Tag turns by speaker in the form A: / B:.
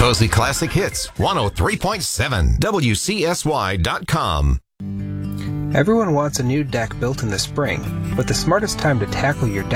A: Cozy Classic Hits, 103.7, WCSY.com.
B: Everyone wants a new deck built in the spring, but the smartest time to tackle your deck